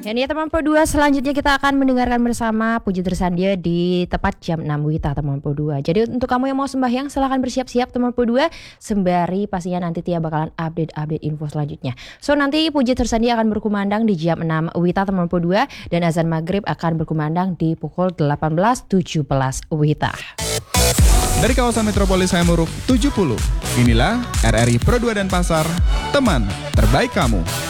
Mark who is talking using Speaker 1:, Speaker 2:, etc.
Speaker 1: Dan ya teman Pro 2, selanjutnya kita akan mendengarkan bersama Puji Tersandia di tepat jam 6 Wita teman Pro 2. Jadi untuk kamu yang mau sembahyang silahkan bersiap-siap teman Pro 2. Sembari pastinya nanti Tia bakalan update info selanjutnya. So nanti Puji Tersandia akan berkumandang di jam 6 Wita teman Pro 2. Dan azan maghrib akan berkumandang di pukul 18.17 Wita.
Speaker 2: Dari kawasan metropolis Hayamuruk 70, inilah RRI Pro 2 Denpasar, teman terbaik kamu.